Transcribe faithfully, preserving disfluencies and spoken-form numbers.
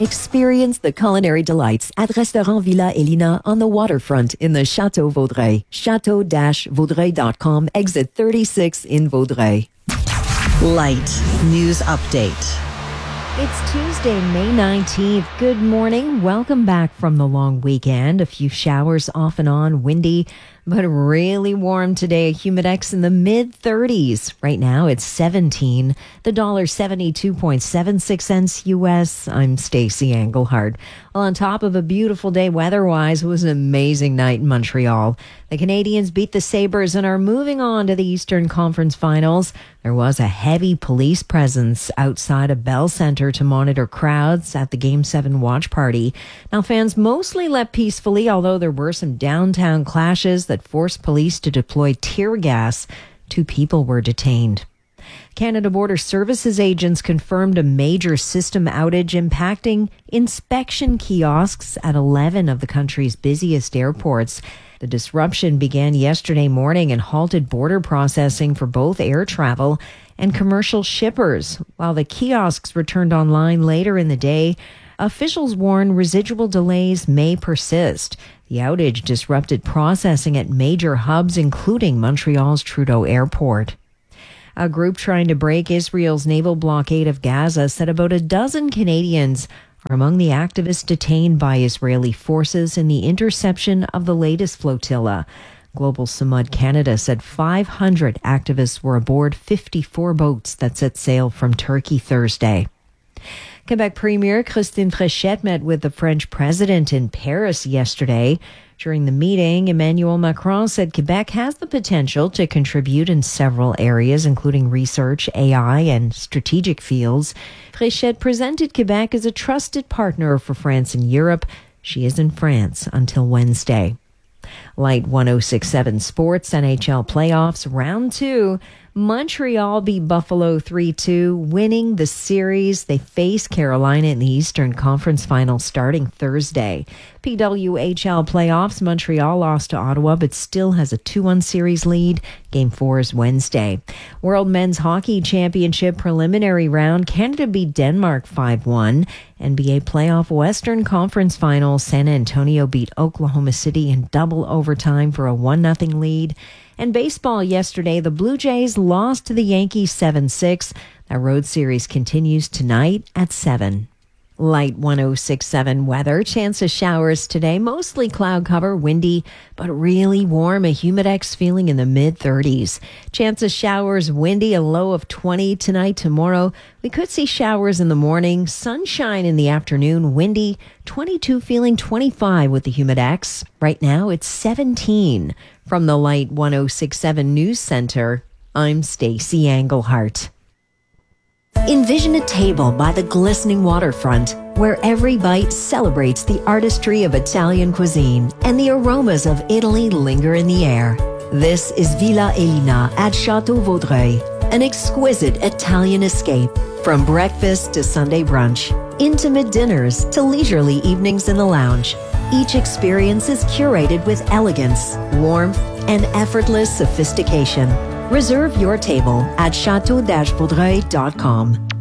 Experience the culinary delights at Restaurant Villa Elina on the waterfront in the Chateau Vaudreuil. chateau dash vaudreuil dot com, exit thirty-six in Vaudreuil. Light News Update. It's Tuesday, May nineteenth. Good morning. Welcome back from the long weekend. A few showers off and on, windy, but really warm today. Humidex in the mid thirties. Right now it's seventeen. The dollar seventy-two point seven six cents U S. I'm Stacey Engelhardt. Well, on top of a beautiful day weather-wise, it was an amazing night in Montreal. The Canadiens beat the Sabres and are moving on to the Eastern Conference Finals. There was a heavy police presence outside of Bell Centre to monitor crowds at the Game seven watch party. Now, fans mostly left peacefully, although there were some downtown clashes that forced police to deploy tear gas. Two people were detained. Canada Border Services agents confirmed a major system outage impacting inspection kiosks at eleven of the country's busiest airports. The disruption began yesterday morning and halted border processing for both air travel and commercial shippers. While the kiosks returned online later in the day, officials warn residual delays may persist. The outage disrupted processing at major hubs, including Montreal's Trudeau Airport. A group trying to break Israel's naval blockade of Gaza said about a dozen Canadians are among the activists detained by Israeli forces in the interception of the latest flotilla. Global Samud Canada said five hundred activists were aboard fifty-four boats that set sail from Turkey Thursday. Quebec Premier Christine Fréchette met with the French president in Paris yesterday. During the meeting, Emmanuel Macron said Quebec has the potential to contribute in several areas, including research, A I, and strategic fields. Fréchette presented Quebec as a trusted partner for France in Europe. She is in France until Wednesday. Light one oh six point seven Sports, N H L Playoffs, Round two. Montreal beat Buffalo three two, winning the series. They face Carolina in the Eastern Conference Final starting Thursday. P W H L Playoffs, Montreal lost to Ottawa, but still has a two one series lead. Game four is Wednesday. World Men's Hockey Championship preliminary round, Canada beat Denmark five one. N B A Playoff Western Conference Final, San Antonio beat Oklahoma City in double overtime for a one nothing lead. And baseball yesterday, the Blue Jays lost to the Yankees seven six. That road series continues tonight at seven. Light one oh six point seven weather. Chance of showers today. Mostly cloud cover, windy, but really warm. A humidex feeling in the mid thirties. Chance of showers, windy, a low of twenty tonight. Tomorrow, we could see showers in the morning. Sunshine in the afternoon, windy. twenty-two feeling twenty-five with the humidex. Right now, it's seventeen. From the Light one oh six point seven News Center, I'm Stacey Engelhardt. Envision a table by the glistening waterfront where every bite celebrates the artistry of Italian cuisine and the aromas of Italy linger in the air. This is Villa Elina at Chateau Vaudreuil, an exquisite Italian escape from breakfast to Sunday brunch, intimate dinners to leisurely evenings in the lounge. Each experience is curated with elegance, warmth, and effortless sophistication. Reserve your table at chateau dash vaudreuil dot com.